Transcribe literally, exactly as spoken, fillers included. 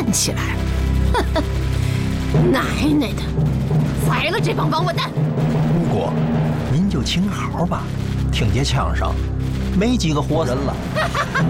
干起来了。奶奶的，宰了这帮王八蛋！ 不过，您就请好吧，听这枪声，没几个活人了。